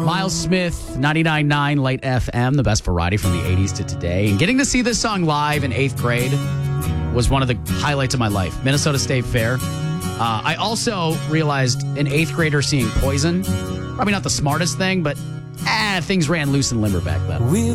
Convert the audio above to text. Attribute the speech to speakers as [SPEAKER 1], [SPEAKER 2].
[SPEAKER 1] Miles Smith, 99.9 Light FM, the best variety from the 80s to today. And getting to see this song live in 8th grade was one of the highlights of my life. Minnesota State Fair. I also realized an 8th grader seeing Poison, probably not the smartest thing, but things ran loose and limber back then.